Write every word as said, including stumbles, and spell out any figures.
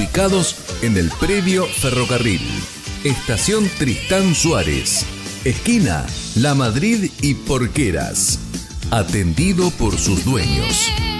ubicados en el predio Ferrocarril, Estación Tristán Suárez, esquina La Madrid y Porqueras, atendido por sus dueños.